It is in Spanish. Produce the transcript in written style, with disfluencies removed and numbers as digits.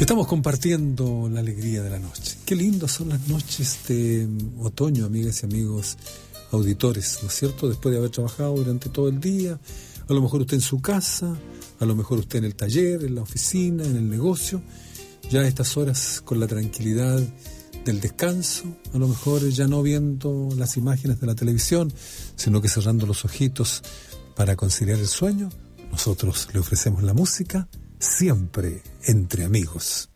Estamos compartiendo la alegría de la noche. Qué lindas son las noches de otoño, amigas y amigos auditores, ¿no es cierto? Después de haber trabajado durante todo el día, a lo mejor usted en su casa, a lo mejor usted en el taller, en la oficina, en el negocio, ya a estas horas con la tranquilidad del descanso, a lo mejor ya no viendo las imágenes de la televisión, sino que cerrando los ojitos para conciliar el sueño, nosotros le ofrecemos la música siempre entre amigos.